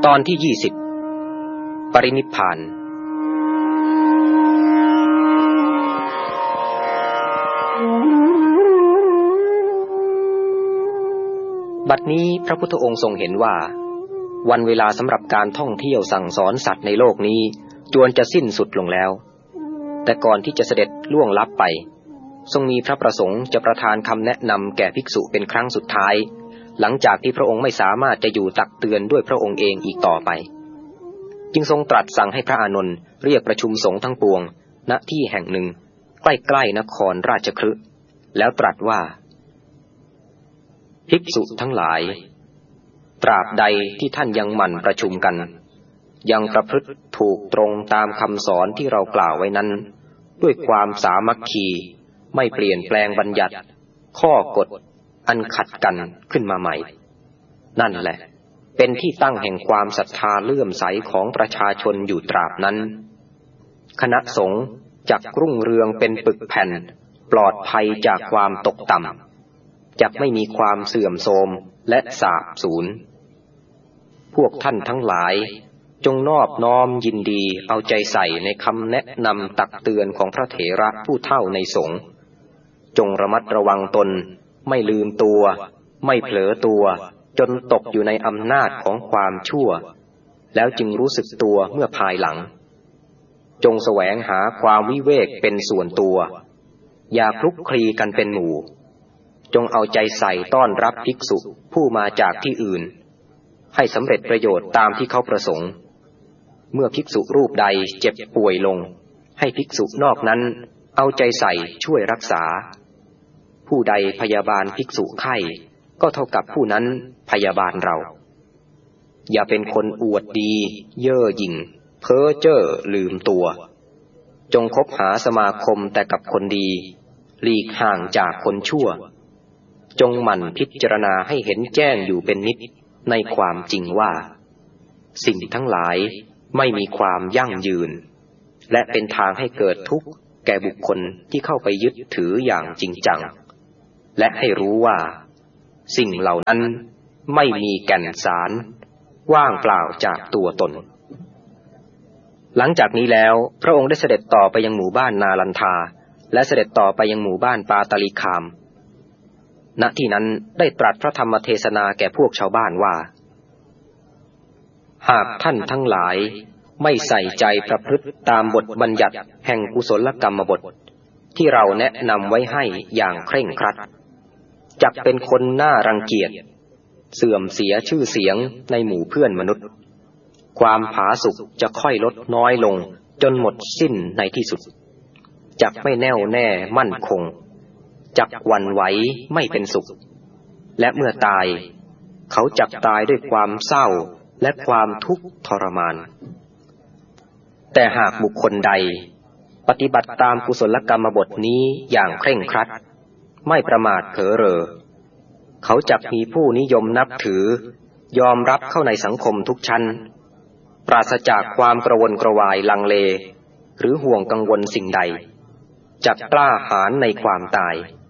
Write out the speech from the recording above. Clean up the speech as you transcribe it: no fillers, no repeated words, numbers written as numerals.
ตอนที่20ปรินิพพานบัดนี้พระพุทธองค์ทรงเห็นว่าวันเวลาสำหรับการท่องเที่ยวสั่งสอนสัตว์ในโลกนี้จวนจะสิ้นสุดลงแล้วแต่ก่อนที่จะเสด็จล่วงลับไปทรงมีพระประสงค์จะประทานคำแนะนำแก่ภิกษุเป็นครั้งสุดท้ายหลังจากที่พระองค์ไม่สามารถจะอยู่ตักเตือนด้วยพระองค์เองอีกต่อไปจึงทรงตรัสสั่งให้พระอานนท์เรียกประชุมสงฆ์ทั้งปวงณที่แห่งหนึ่งใกล้ๆนครราชคฤห์แล้วตรัสว่าภิกษุทั้งหลายตราบใดที่ท่านยังหมั่นประชุมกันยังประพฤติถูกตรงตามคำสอนที่เรากล่าวไว้นั้นด้วยความสามัคคีไม่เปลี่ยนแปลงบัญญัติข้อกฎอันขัดกันขึ้นมาใหม่นั่นแหละเป็นที่ตั้งแห่งความศรัทธาเลื่อมใสของประชาชนอยู่ตราบนั้นคณะสงฆ์จักรุ่งเรืองเป็นปึกแผ่นปลอดภัยจากความตกต่ำจักไม่มีความเสื่อมโทรมและสาบสูญพวกท่านทั้งหลายจงนอบน้อมยินดีเอาใจใส่ในคำแนะนำตักเตือนของพระเถระผู้เฒ่าในสงฆ์จงระมัดระวังตนไม่ลืมตัวไม่เผลอตัวจนตกอยู่ในอำนาจของความชั่วแล้วจึงรู้สึกตัวเมื่อภายหลังจงแสวงหาความวิเวกเป็นส่วนตัวอย่าคลุกคลีกันเป็นหมู่จงเอาใจใส่ต้อนรับภิกษุผู้มาจากที่อื่นให้สำเร็จประโยชน์ตามที่เขาประสงค์เมื่อภิกษุรูปใดเจ็บป่วยลงให้ภิกษุนอกนั้นเอาใจใส่ช่วยรักษาผู้ใดพยาบาลภิกษุไข้ก็เท่ากับผู้นั้นพยาบาลเราอย่าเป็นคนอวดดีเย่อหยิ่งเพ้อเจ้อลืมตัวจงคบหาสมาคมแต่กับคนดีหลีกห่างจากคนชั่วจงหมั่นพิจารณาให้เห็นแจ้งอยู่เป็นนิจในความจริงว่าสิ่งทั้งหลายไม่มีความยั่งยืนและเป็นทางให้เกิดทุกข์แก่บุคคลที่เข้าไปยึดถืออย่างจริงจังและให้รู้ว่าสิ่งเหล่านั้นไม่มีแก่นสารว่างเปล่าจากตัวตนหลังจากนี้แล้วพระองค์ได้เสด็จต่อไปยังหมู่บ้านนาลันทาและเสด็จต่อไปยังหมู่บ้านปาตาลีคามณที่นั้นได้ตรัสพระธรรมเทศนาแก่พวกชาวบ้านว่าหากท่านทั้งหลายไม่ใส่ใจประพฤติตามบทบัญญัติแห่งกุศลกรรมบทที่เราแนะนำไว้ให้อย่างเคร่งครัดจักเป็นคนน่ารังเกียจเสื่อมเสียชื่อเสียงในหมู่เพื่อนมนุษย์ความผาสุกจะค่อยลดน้อยลงจนหมดสิ้นในที่สุดจักไม่แน่วแน่มั่นคงจักหวั่นไหวไม่เป็นสุขและเมื่อตายเขาจักตายด้วยความเศร้าและความทุกข์ทรมานแต่หากบุคคลใดปฏิบัติตามกุศลกรรมบทนี้อย่างเคร่งครัดไม่ประมาทเผลอเรอเขาจักมีผู้นิยมนับถือยอมรับเข้าในสังคมทุกชั้นปราศจากความกระวนกระวายลังเลหรือห่วงกังวลสิ่งใดจักกล้าหาญในความตาย